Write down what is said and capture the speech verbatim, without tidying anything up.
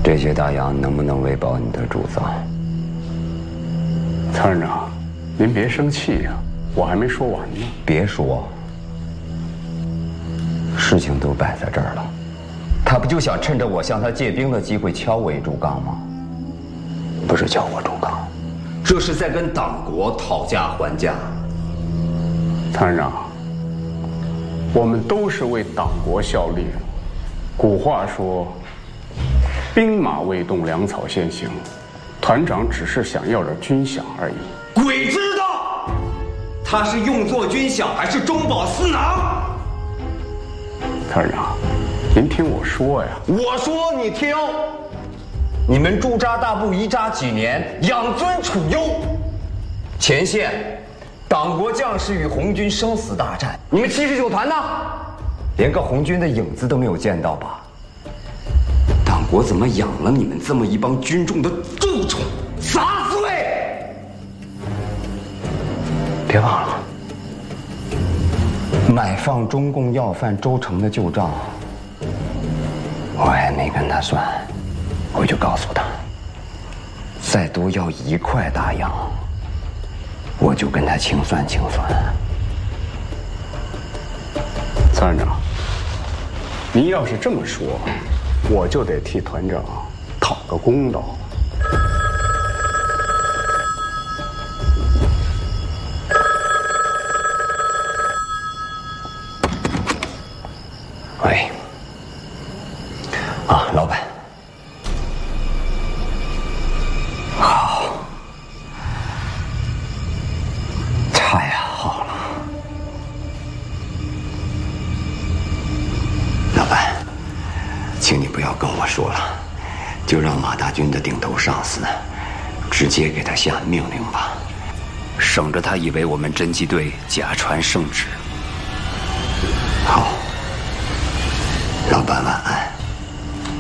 这些大洋能不能喂饱你的主子？ 参谋长，您别生气呀，我还没说完呢。 别说，事情都摆在这儿了，他不就想趁着我向他借兵的机会敲我一竹杠吗？不是敲我竹杠，这是在跟党国讨价还价。 参谋长，我们都是为党国效力。古话说，兵马未动，粮草先行。团长只是想要点军饷而已。 鬼知道，他是用作军饷还是中饱私囊？ 参谋长，您听我说呀。 我说你听。你们驻扎大部一扎几年，养尊处优。前线，党国将士与红军生死大战，你们七十九团呢？连个红军的影子都没有见到吧？党国怎么养了你们这么一帮军中的蛀虫、杂碎？别忘了，买放中共要犯周成的旧账，我还没跟他算，回去告诉他，再多要一块大洋，我就跟他清算清算。 参谋长，您要是这么说，我就得替团长讨个公道。 喂，啊，老板，好，太好了，老板，请你不要跟我说了，就让马大军的顶头上司直接给他下命令吧，省着他以为我们侦缉队假传圣旨。好，老板晚安。